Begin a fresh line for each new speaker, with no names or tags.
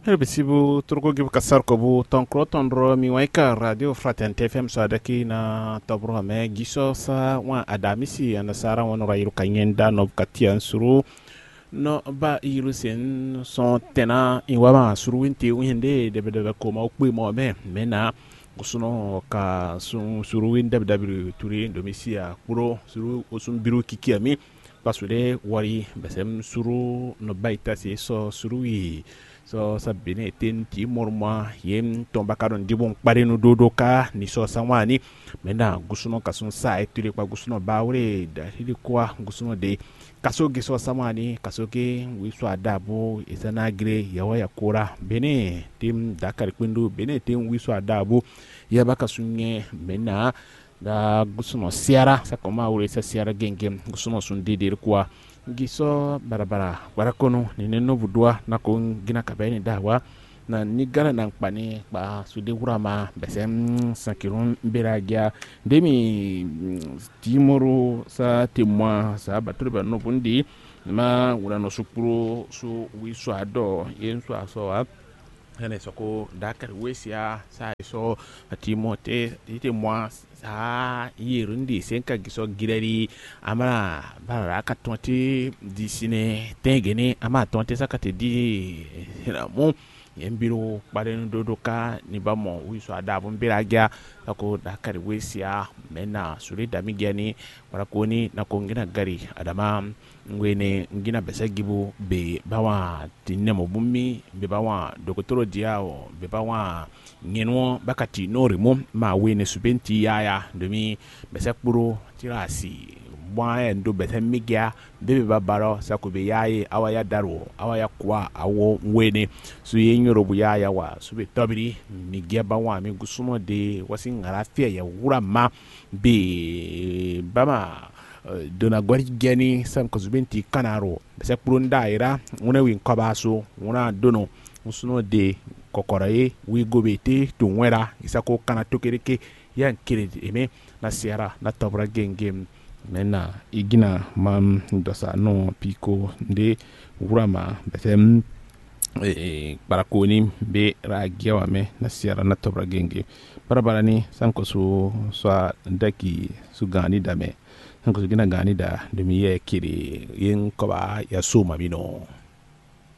Bisibu turko gibi kasar ko bu tonkro tondro mi waika radio fraternité fm so adaki na tobro me giso sa wa adamisi anasara wono rayiru kanyenda no katian suru no ba iru sen son tena iwama suru winti winde de ko ma okpi mo me mena kusuno ka suru winde de turi domisia kuro suru osum biru kikiami pasude wari besem suru no baita se so suru wi so sabine ten ti morma yem tomba karon dibon pare no dodo ka ni so sanwani mena gusuno kasun sa etire kwa gusuno bawre da hidi kwa gusuno de kaso ge so samani kaso ke wiso adabo isana gre yawa ya kora bene tim dakar kwindu bene tim wiso adabo ya baka sunye mena da gusuno siara sa koma wure sa siara gengem gusuno sun didir kwa giso barabara barakono ni neno budua na ko gina kabeni dawa na ni gara na kpani ba su de wurama besem sankirun beragia demi timoro sa temwa sa baturba no bundi ma wura no sukuro su wiso ado yenso aso ene soko dakar wesia sa so timote ite moi sa yirundi senka giso girari amara bara ka tonti disine tengene ama tonti sakate di mo yembiro paren dodoka ni bamo wiso adabu mbiragia sako dakar wesia mena suri damigani warakoni na kongina gari adama ngwene ngina besa gibu be bawa tinemo bummi be bawa dokotoro diao be bawa nyenwo bakati norimo ma wene subenti yaya domi besa kpuro tirasi bwa ndo besa migia bebe babaro sakobe yaye awaya daro awaya kwa awo wene su yenyoro bu yaya wa sube tobiri migia bawa mi gusumo de wasin arafia ya wurama be bama dona gwari geni sam ko zubenti kanaro se purun daira una win kobaso una dono musuno de kokoraye wi gobete to wera isako kana tokereke yan kiredi eme na siara na tobra gengem mena igina mam dosa no piko de wurama betem barakoni be ragiawa me na siara na tobra genge barabarani sam ko so daki su gani dame ko gina gani da dumi ye kiri yin ko ba ya suma bino